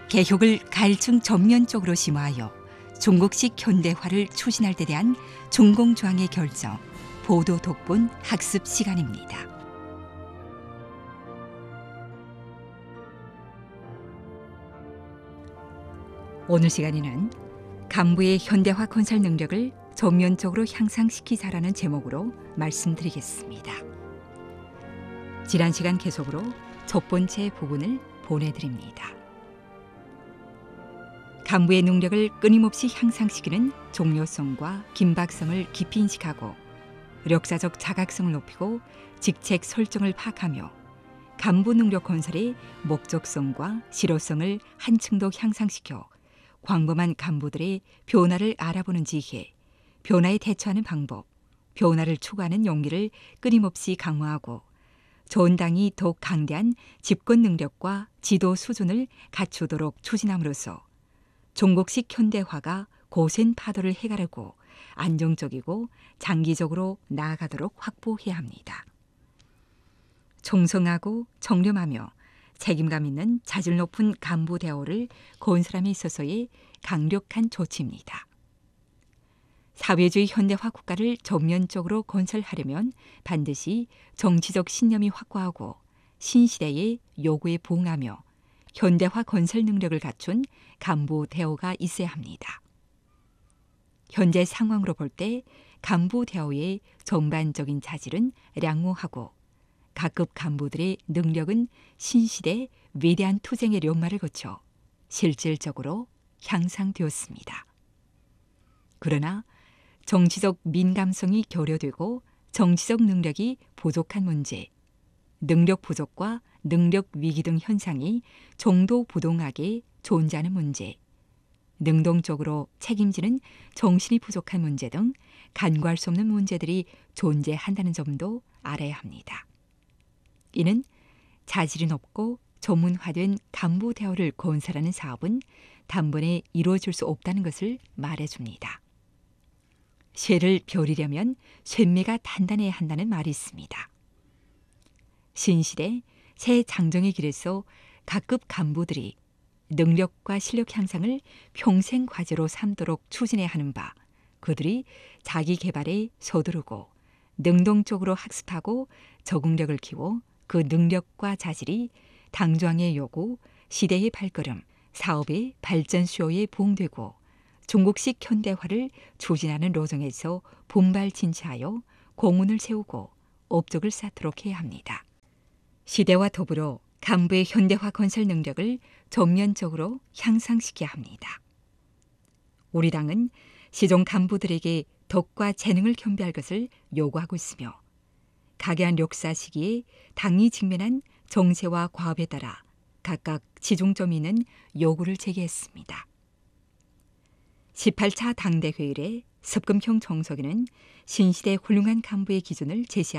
개혁을 가일층 전면적으로 심화하여 중국식 현대화를 추진할 데 대한 중공조항의 결정, 보도 독본 학습 시간입니다. 오늘 시간에는 간부의 현대화 건설 능력을 전면적으로 향상시키자라는 제목으로 말씀드리겠습니다. 지난 시간 계속으로 첫 번째 부분을 보내드립니다. 간부의 능력을 끊임없이 향상시키는 종료성과 긴박성을 깊이 인식하고 역사적 자각성을 높이고 직책 설정을 파악하며 간부 능력 건설의 목적성과 실효성을 한층 더 향상시켜 광범한 간부들의 변화를 알아보는 지혜, 변화에 대처하는 방법, 변화를 추구하는 용기를 끊임없이 강화하고 전당이 더욱 강대한 집권 능력과 지도 수준을 갖추도록 추진함으로써 중국식 현대화가 거센 파도를 해가르고 안정적이고 장기적으로 나아가도록 확보해야 합니다. 총성하고 정렴하며 책임감 있는 자질 높은 간부 대우를 건설함에 있어서의 강력한 조치입니다. 사회주의 현대화 국가를 전면적으로 건설하려면 반드시 정치적 신념이 확고하고 신시대의 요구에 부응하며 현대화 건설 능력을 갖춘 간부 대우가 있어야 합니다. 현재 상황으로 볼 때 간부 대우의 전반적인 자질은 량호하고 각급 간부들의 능력은 신시대 위대한 투쟁의 련마를 거쳐 실질적으로 향상되었습니다. 그러나 정치적 민감성이 결여되고 정치적 능력이 부족한 문제, 능력 부족과 능력 위기 등 현상이 종도부동하게 존재하는 문제, 능동적으로 책임지는 정신이 부족한 문제 등 간과할 수 없는 문제들이 존재한다는 점도 알아야 합니다. 이는 자질이 높고 전문화된 간부 대우를 건설하는 사업은 단번에 이루어질 수 없다는 것을 말해줍니다. 쇠를 벼리려면 쇠매가 단단해야 한다는 말이 있습니다. 신시대 새 장정의 길에서 각급 간부들이 능력과 실력 향상을 평생 과제로 삼도록 추진해야 하는 바, 그들이 자기 개발에 서두르고 능동적으로 학습하고 적응력을 키워 그 능력과 자질이 당조항의 요구, 시대의 발걸음, 사업의 발전 수요에 부응되고 중국식 현대화를 추진하는 로정에서 분발진치하여 공운을 세우고 업적을 쌓도록 해야 합니다. 시대와 더불어 간부의 현대화 건설 능력을 전면적으로 향상시켜야 합니다. 우리 당은 시종 간부들에게 덕과 재능을 겸비할 것을 요구하고 있으며 각여한 역사 시기에 당이 직면한 정세와 과업에 따라 각각 지중점이 있는 요구를 제기했습니다. 18차 당대회의의 습금형 정석에는 신시대 훌륭한 간부의 기준을 제시하고